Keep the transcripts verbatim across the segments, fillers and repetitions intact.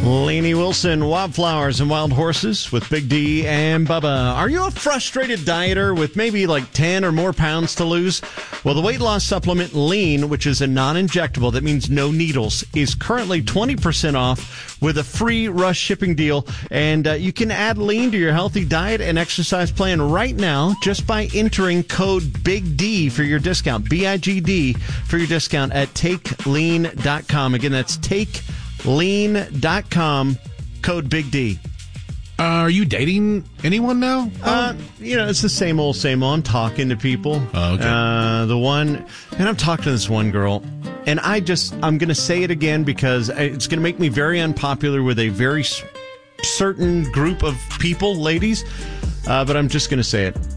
Lainey Wilson, Wildflowers and Wild Horses with Big D and Bubba. Are you a frustrated dieter with maybe like ten or more pounds to lose? Well, the weight loss supplement Lean, which is a non-injectable, that means no needles, is currently twenty percent off with a free rush shipping deal. And uh, you can add Lean to your healthy diet and exercise plan right now just by entering code Big D for your discount, B I G D, for your discount at take lean dot com. Again, that's take lean dot com, code Big D. Uh, are you dating anyone now? Uh, you know, it's the same old, same old. I'm talking to people. Oh, okay. Uh, the one, and I'm talking to this one girl, and I just, I'm going to say it again because it's going to make me very unpopular with a very s- certain group of people, ladies, uh, but I'm just going to say it.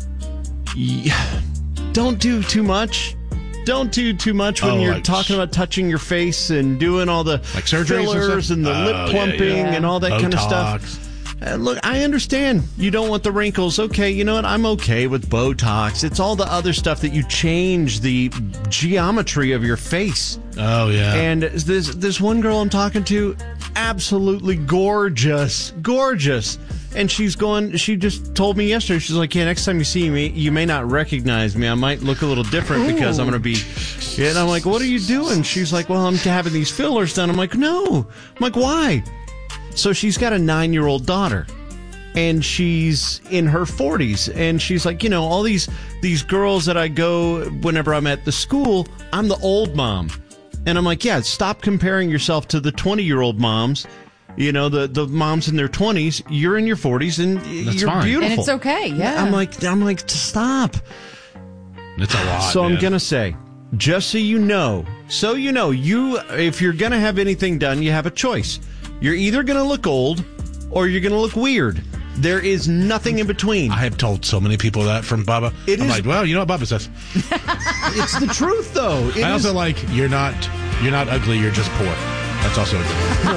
Yeah. Don't do too much. Don't do too much when oh, you're like, talking about touching your face and doing all the like surgeries fillers and, and, the oh, lip plumping yeah, yeah. and all that Botox. kind of stuff. Uh, look, I understand you don't want the wrinkles. Okay, you know what? I'm okay with Botox. It's all the other stuff that you change the geometry of your face. Oh, yeah. And this this one girl I'm talking to, absolutely gorgeous, gorgeous. And she's going, she just told me yesterday, she's like, yeah, next time you see me, you may not recognize me. I might look a little different because I'm going to be, yeah. And I'm like, what are you doing? She's like, well, I'm having these fillers done. I'm like, no. I'm like, why? So she's got a nine-year-old daughter, and she's in her forties. And she's like, you know, all these these girls that I go whenever I'm at the school, I'm the old mom. And I'm like, yeah, stop comparing yourself to the twenty-year-old moms. You know, the, the moms in their twenties, you're in your forties, and That's you're fine. beautiful. And it's okay, yeah. I'm like, I'm like, stop. It's a lot, So man. I'm going to say, just so you know, so you know, you if you're going to have anything done, you have a choice. You're either going to look old or you're going to look weird. There is nothing in between. I have told so many people that from Bubba. It I'm is- like, well, you know what Bubba says. It's the truth, though. It I also is- like, you're not, you're not ugly, you're just poor. That's also a good one.